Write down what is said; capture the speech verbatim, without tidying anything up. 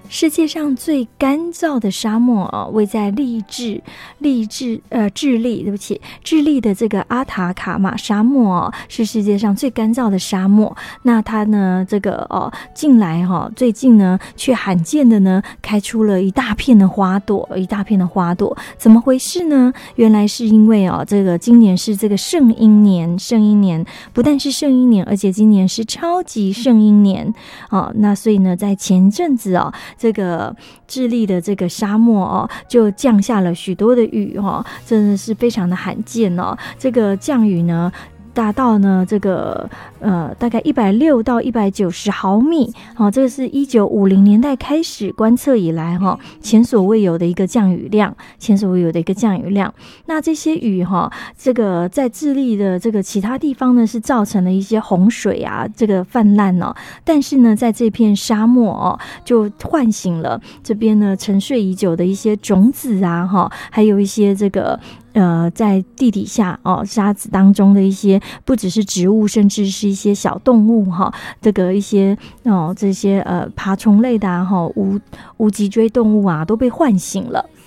世界上最干燥的沙漠啊，位在利智利智呃智利，对不起，智利的这个阿塔卡马沙漠哦，是世界上最干燥的沙漠。那它呢，这个哦，近来哈、哦，最近呢，却罕见的呢，开出了一大片的花朵，一大片的花朵，怎么回事呢？原来是因为哦，这个今年是这个圣婴年，圣婴年不但是圣婴年，而且今年是超级圣婴年哦。那所以呢，在前阵子哦。这个智利的这个沙漠哦，就降下了许多的雨哦，真的是非常的罕见哦。这个降雨呢，达到呢这个呃大概一百六到一百九十毫米，哦，这个是一九五零年代开始观测以来哈、哦、前所未有的一个降雨量，前所未有的一个降雨量。那这些雨哈、哦，这个在智利的这个其他地方呢是造成了一些洪水啊，这个泛滥哦，但是呢在这片沙漠哦，就唤醒了这边呢沉睡已久的一些种子啊哈、哦，还有一些这个。呃，在地底下哦，沙子当中的一些不只是植物，甚至是一些小动物哈、哦，这个一些哦这些呃爬虫类的哈、啊、无无脊椎动物啊都被唤醒了。